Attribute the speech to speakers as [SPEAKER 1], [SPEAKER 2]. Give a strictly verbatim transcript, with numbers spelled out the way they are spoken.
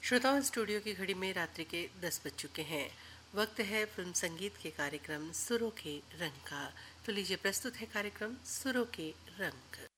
[SPEAKER 1] श्रोताओं, स्टूडियो की घड़ी में रात्रि के दस बज चुके हैं। वक्त है फिल्म संगीत के कार्यक्रम सुरों के रंग का। तो लीजिए, प्रस्तुत है कार्यक्रम सुरों के रंग।